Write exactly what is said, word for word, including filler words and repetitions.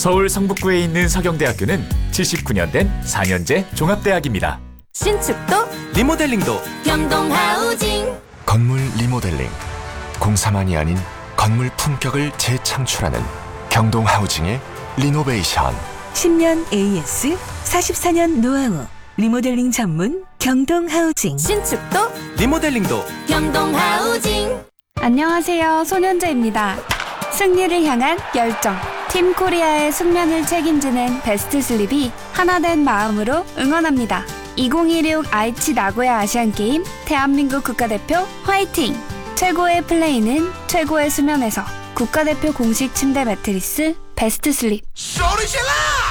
서울 성북구에 있는 서경대학교는 칠십구 년 된 사 년제 종합대학입니다. 신축도 리모델링도 경동하우징. 건물 리모델링, 공사만이 아닌 건물 품격을 재창출하는 경동하우징의 리노베이션. 십 년 에이에스, 사십사 년 노하우, 리모델링 전문 경동하우징. 신축도 리모델링도 경동하우징. 안녕하세요, 손현재입니다. 승리를 향한 열정, 팀 코리아의 숙면을 책임지는 베스트 슬립이 하나된 마음으로 응원합니다. 이천이십육 아이치 나고야 아시안게임 대한민국 국가대표 화이팅! 최고의 플레이는 최고의 수면에서 국가대표 공식 침대 매트리스 베스트 슬립. 소리질러!